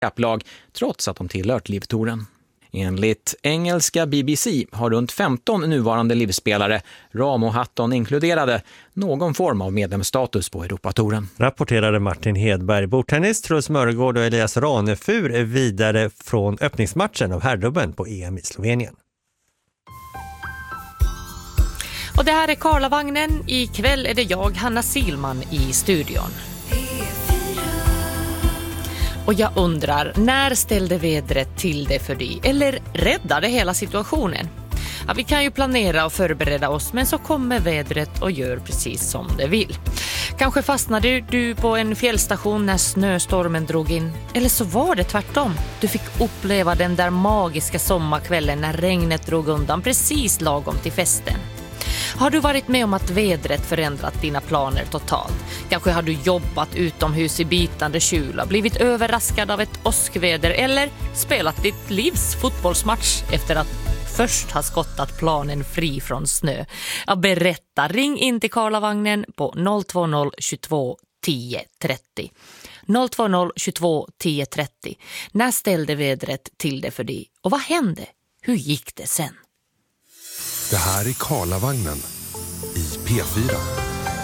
handikapplag trots att de tillhört livtouren. Enligt engelska BBC har runt 15 nuvarande livspelare, Ram och Hatton inkluderade, någon form av medlemsstatus på Europatouren. Rapporterade Martin Hedberg. Bordtennis, Truls Mörgård och Elias Ranefur är vidare från öppningsmatchen av herrdubben på EM i Slovenien. Och det här är Karlavagnen. Ikväll är det jag, Hanna Silman, i studion. Och jag undrar, när ställde vädret till det för dig? Eller räddade hela situationen? Ja, vi kan ju planera och förbereda oss, men så kommer vädret och gör precis som det vill. Kanske fastnade du på en fjällstation när snöstormen drog in. Eller så var det tvärtom. Du fick uppleva den där magiska sommarkvällen när regnet drog undan precis lagom till festen. Har du varit med om att vädret förändrat dina planer totalt? Kanske har du jobbat utomhus i bitande kyla, blivit överraskad av ett åskväder eller spelat ditt livs fotbollsmatch efter att först ha skottat planen fri från snö. Ja, berätta, ring in till Karlavagnen på 020 22 10 30. 020 22 10 30. När ställde vädret till det för dig? Och vad hände? Hur gick det sen? Det här är Karlavagnen i P4.